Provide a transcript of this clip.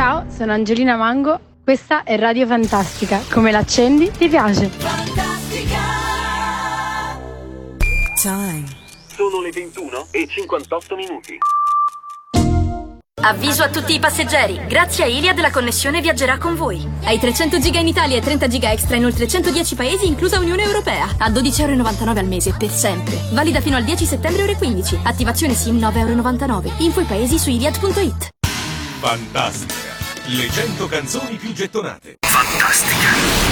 Ciao, sono Angelina Mango, questa è Radio Fantastica. Come l'accendi, ti piace? Fantastica. Time. Sono le 21:58. Avviso a tutti i passeggeri, grazie a Iliad la connessione viaggerà con voi. Hai 300 giga in Italia e 30 giga extra in oltre 110 paesi, inclusa Unione Europea. A 12,99 € al mese, per sempre. Valida fino al 10 settembre ore 15. Attivazione SIM 9,99 €. Info i paesi su iliad.it. Fantastica. Le 100 canzoni più gettonate. Fantastica.